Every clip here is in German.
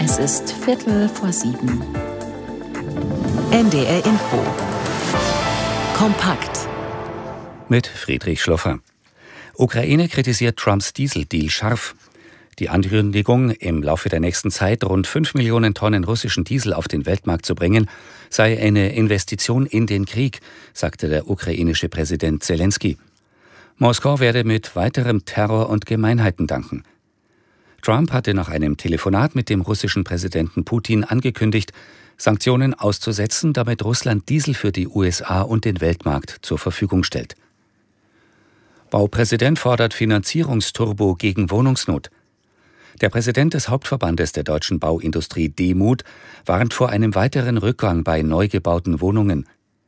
Es ist 6:15. NDR Info. Kompakt. Mit Friedrich Schloffer. Ukraine kritisiert Trumps Dieseldeal scharf. Die Ankündigung, im Laufe der nächsten Zeit rund 5 Millionen Tonnen russischen Diesel auf den Weltmarkt zu bringen, sei eine Investition in den Krieg, sagte der ukrainische Präsident Zelensky. Moskau werde mit weiterem Terror und Gemeinheiten danken. Trump hatte nach einem Telefonat mit dem russischen Präsidenten Putin angekündigt, Sanktionen auszusetzen, damit Russland Diesel für die USA und den Weltmarkt zur Verfügung stellt. Baupräsident fordert Finanzierungsturbo gegen Wohnungsnot. Der Präsident des Hauptverbandes der deutschen Bauindustrie DEMUT warnt vor einem weiteren Rückgang bei neu gebauten Wohnungen.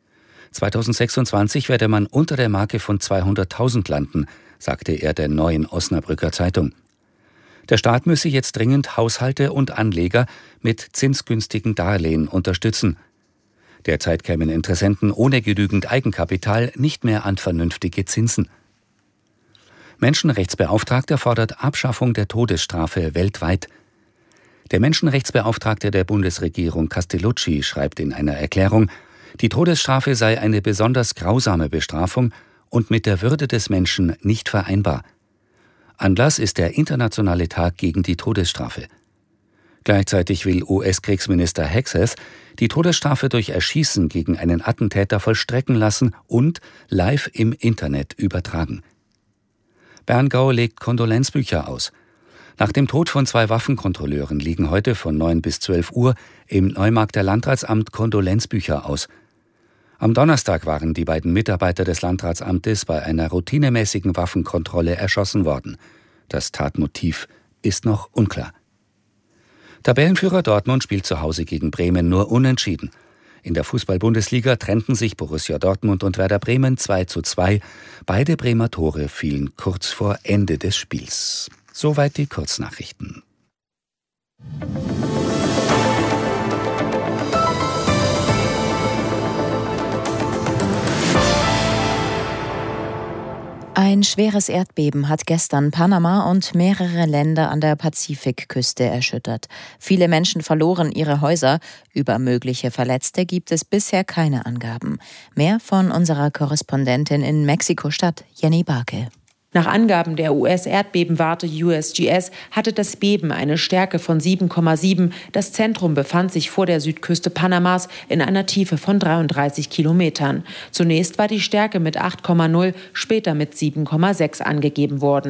2026 werde man unter der Marke von 200.000 landen, sagte er der Neuen Osnabrücker Zeitung. Der Staat müsse jetzt dringend Haushalte und Anleger mit zinsgünstigen Darlehen unterstützen. Derzeit kämen Interessenten ohne genügend Eigenkapital nicht mehr an vernünftige Zinsen. Menschenrechtsbeauftragter fordert Abschaffung der Todesstrafe weltweit. Der Menschenrechtsbeauftragte der Bundesregierung Castellucci schreibt in einer Erklärung, die Todesstrafe sei eine besonders grausame Bestrafung und mit der Würde des Menschen nicht vereinbar. Anlass ist der Internationale Tag gegen die Todesstrafe. Gleichzeitig will US-Kriegsminister Hegseth die Todesstrafe durch Erschießen gegen einen Attentäter vollstrecken lassen und live im Internet übertragen. Berngau legt Kondolenzbücher aus. Nach dem Tod von 2 Waffenkontrolleuren liegen heute von 9 bis 12 Uhr im Neumarkter Landratsamt Kondolenzbücher aus. Am Donnerstag waren die beiden Mitarbeiter des Landratsamtes bei einer routinemäßigen Waffenkontrolle erschossen worden. Das Tatmotiv ist noch unklar. Tabellenführer Dortmund spielt zu Hause gegen Bremen nur unentschieden. In der Fußball-Bundesliga trennten sich Borussia Dortmund und Werder Bremen 2:2. Beide Bremer Tore fielen kurz vor Ende des Spiels. Soweit die Kurznachrichten. Ein schweres Erdbeben hat gestern Panama und mehrere Länder an der Pazifikküste erschüttert. Viele Menschen verloren ihre Häuser. Über mögliche Verletzte gibt es bisher keine Angaben. Mehr von unserer Korrespondentin in Mexiko-Stadt, Jenny Barke. Nach Angaben der US-Erdbebenwarte USGS hatte das Beben eine Stärke von 7,7. Das Zentrum befand sich vor der Südküste Panamas in einer Tiefe von 33 Kilometern. Zunächst war die Stärke mit 8,0, später mit 7,6 angegeben worden.